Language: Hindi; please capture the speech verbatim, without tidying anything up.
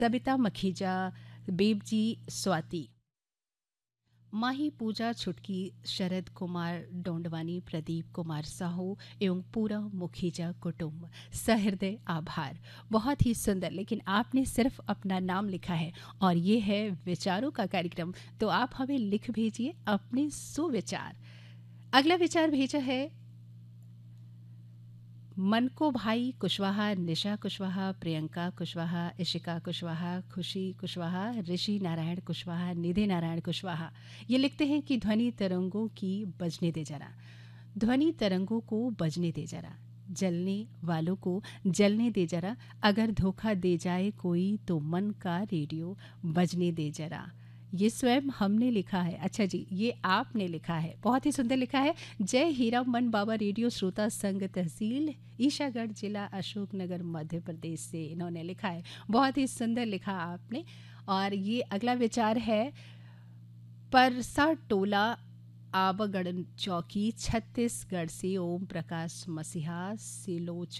सबिता मखीजा, बेबजी स्वाति, माही पूजा छुटकी, शरद कुमार डोंडवानी, प्रदीप कुमार साहू एवं पूरा मुखीजा कुटुंब, सहृदय आभार। बहुत ही सुंदर, लेकिन आपने सिर्फ अपना नाम लिखा है और ये है विचारों का कार्यक्रम, तो आप हमें लिख भेजिए अपने सुविचार। अगला विचार भेजा है मनको भाई कुशवाहा, निशा कुशवाहा, प्रियंका कुशवाहा, इशिका कुशवाहा, खुशी कुशवाहा, ऋषि नारायण कुशवाहा, निधि नारायण कुशवाहा। ये लिखते हैं कि ध्वनि तरंगों की बजने दे जरा, ध्वनि तरंगों को बजने दे जरा, जलने वालों को जलने दे जरा, अगर धोखा दे जाए कोई तो मन का रेडियो बजने दे जरा। ये स्वयं हमने लिखा है। अच्छा जी, ये आपने लिखा है, बहुत ही सुंदर लिखा है। जय हीरा मन बाबा रेडियो श्रोता संघ, तहसील ईशागढ़, जिला अशोकनगर, मध्य प्रदेश से इन्होंने लिखा है। बहुत ही सुंदर लिखा आपने। और ये अगला विचार है परसा टोला, आबगढ़ चौकी, छत्तीसगढ़ से ओम प्रकाश मसीहा सिलोच